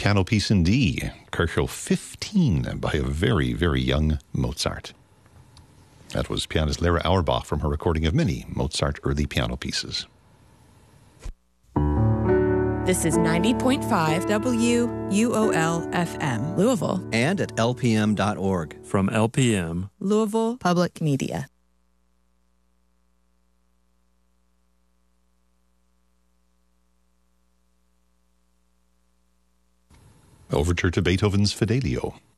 piano piece in D, Kerchel 15 by a very, very young Mozart. That was pianist Lara Auerbach from her recording of many Mozart early piano pieces. This is 90.5 WUOL-FM, Louisville. And at lpm.org. From LPM, Louisville Public Media. Overture to Beethoven's Fidelio.